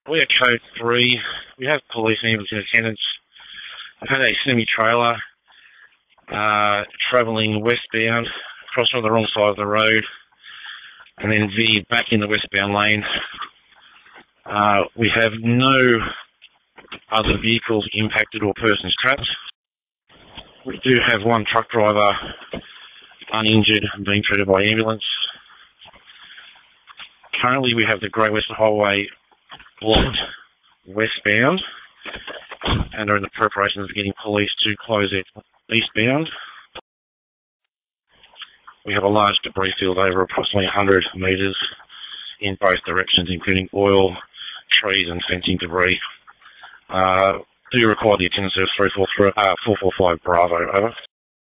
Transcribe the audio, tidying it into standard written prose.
We are code 3. We have police and ambulance in attendance. I've had a semi-trailer travelling westbound, crossing on the wrong side of the road, and then veered back in the westbound lane. We have no other vehicles impacted or persons trapped. We do have one truck driver uninjured and being treated by ambulance. Currently, we have the Great Western Highway blocked westbound and are in the preparations of getting police to close it eastbound. We have a large debris field over approximately 100 metres in both directions, including oil, trees and fencing debris. Do you require the attendance of 445 Bravo? Over.